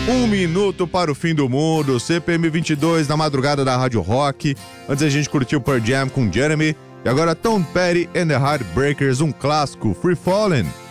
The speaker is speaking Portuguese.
Um minuto para o fim do mundo, CPM 22 na madrugada da Rádio Rock. Antes a gente curtiu Pearl Jam com Jeremy. E agora Tom Petty and the Heartbreakers, um clássico, Free Fallin'.